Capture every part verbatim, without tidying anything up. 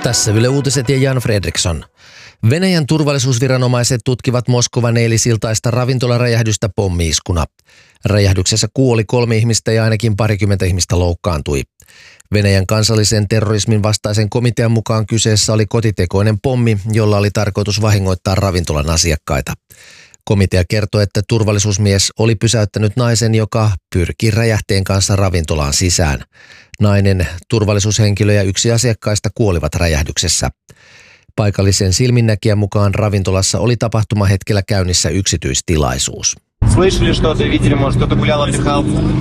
Tässä Yle Uutiset ja Jan Fredriksson. Venäjän turvallisuusviranomaiset tutkivat Moskovan eilisiltaista ravintolaräjähdystä pommi-iskuna. Räjähdyksessä kuoli kolme ihmistä ja ainakin parikymmentä ihmistä loukkaantui. Venäjän kansallisen terrorismin vastaisen komitean mukaan kyseessä oli kotitekoinen pommi, jolla oli tarkoitus vahingoittaa ravintolan asiakkaita. Komitea kertoi, että turvallisuusmies oli pysäyttänyt naisen, joka pyrki räjähteen kanssa ravintolaan sisään. Nainen, turvallisuushenkilö ja yksi asiakkaista kuolivat räjähdyksessä. Paikallisen silminnäkijän mukaan ravintolassa oli tapahtumahetkellä käynnissä yksityistilaisuus. Слышали что-то, видели, может, кто-то гулял, отдыхал?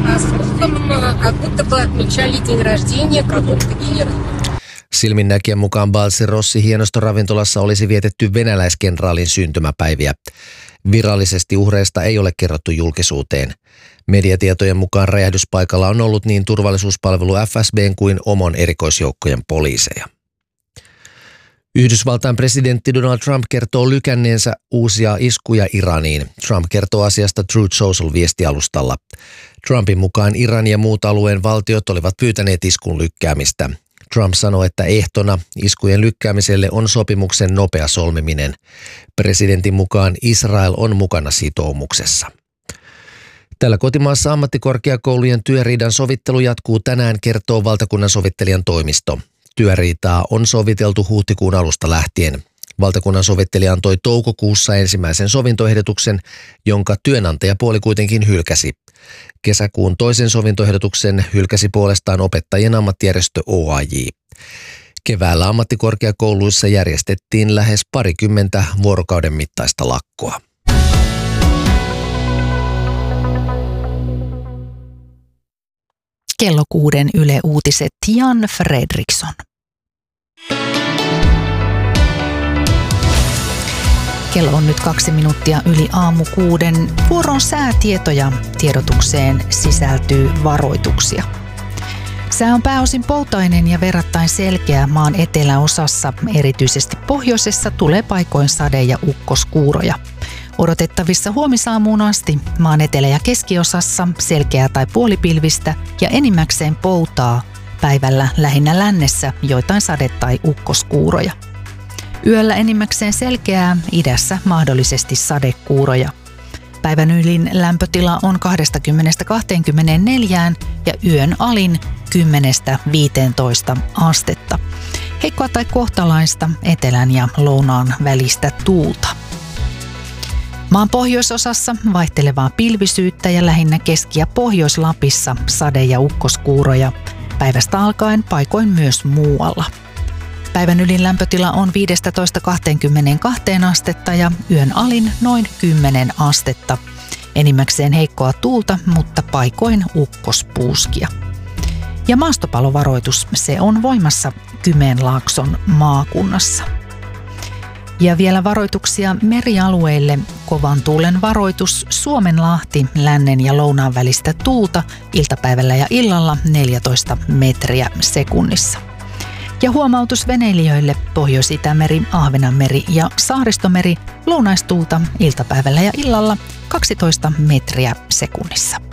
Silminnäkijän mukaan Baltsi Rossi -hienostoravintolassa olisi vietetty venäläiskenraalin syntymäpäiviä. Virallisesti uhreista ei ole kerrottu julkisuuteen. Mediatietojen mukaan räjähdyspaikalla on ollut niin turvallisuuspalvelu F S B:n kuin omon erikoisjoukkojen poliiseja. Yhdysvaltain presidentti Donald Trump kertoo lykänneensä uusia iskuja Iraniin. Trump kertoo asiasta Truth Social-viestialustalla. Trumpin mukaan Iran ja muut alueen valtiot olivat pyytäneet iskun lykkäämistä. Trump sanoi, että ehtona iskujen lykkäämiselle on sopimuksen nopea solmiminen. Presidentin mukaan Israel on mukana sitoumuksessa. Täällä kotimaassa ammattikorkeakoulujen työriidan sovittelu jatkuu tänään, kertoo valtakunnan sovittelijan toimisto. Työriitaa on soviteltu huhtikuun alusta lähtien. Valtakunnan sovittelija antoi toukokuussa ensimmäisen sovintoehdotuksen, jonka työnantajapuoli kuitenkin hylkäsi. Kesäkuun toisen sovintoehdotuksen hylkäsi puolestaan opettajien ammattijärjestö O A J. Keväällä ammattikorkeakouluissa järjestettiin lähes parikymmentä vuorokauden mittaista lakkoa. Kello kuuden Yle Uutiset, Jan Fredriksson. Kello on nyt kaksi minuuttia yli aamu kuuden. Vuoron säätietoja. Tiedotukseen sisältyy varoituksia. Sää on pääosin poutainen ja verrattain selkeä maan eteläosassa. Erityisesti pohjoisessa tulee paikoin sade- ja ukkoskuuroja. Odotettavissa huomisaamuun asti maan etelä- ja keskiosassa selkeää tai puolipilvistä ja enimmäkseen poutaa. Päivällä lähinnä lännessä joitain sade- tai ukkoskuuroja. Yöllä enimmäkseen selkeää, idässä mahdollisesti sadekuuroja. Päivän ylin lämpötila on kaksikymmentä kaksikymmentäneljä ja yön alin kymmenestä viiteentoista astetta. Heikkoa tai kohtalaista etelän ja lounaan välistä tuulta. Maan pohjoisosassa vaihtelevaa pilvisyyttä ja lähinnä Keski- ja Pohjois-Lapissa sade- ja ukkoskuuroja. Päivästä alkaen paikoin myös muualla. Päivän ylin lämpötila on viisitoista kaksikymmentäkaksi astetta ja yön alin noin kymmenen astetta. Enimmäkseen heikkoa tuulta, mutta paikoin ukkospuuskia. Ja maastopalovaroitus, se on voimassa Kymenlaakson maakunnassa. Ja vielä varoituksia merialueille. Kovan tuulen varoitus Suomenlahti, lännen ja lounaan välistä tuulta iltapäivällä ja illalla neljätoista metriä sekunnissa. Ja huomautus veneilijöille Pohjois-Itämeri, Ahvenanmeri ja Saaristomeri, lounaistuulta iltapäivällä ja illalla kaksitoista metriä sekunnissa.